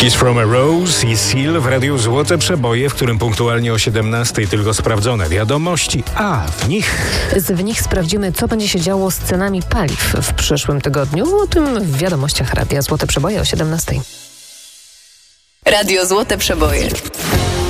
Kiss from a Rose i Seal w Radiu Złote Przeboje, w którym punktualnie o 17 tylko sprawdzone wiadomości, a w nich sprawdzimy, co będzie się działo z cenami paliw w przyszłym tygodniu. O tym w wiadomościach Radia Złote Przeboje o 17. Radio Złote Przeboje.